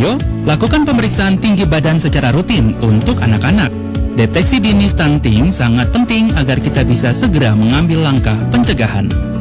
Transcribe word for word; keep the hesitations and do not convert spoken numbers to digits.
Ayo, lakukan pemeriksaan tinggi badan secara rutin untuk anak-anak. Deteksi dini stunting sangat penting agar kita bisa segera mengambil langkah pencegahan.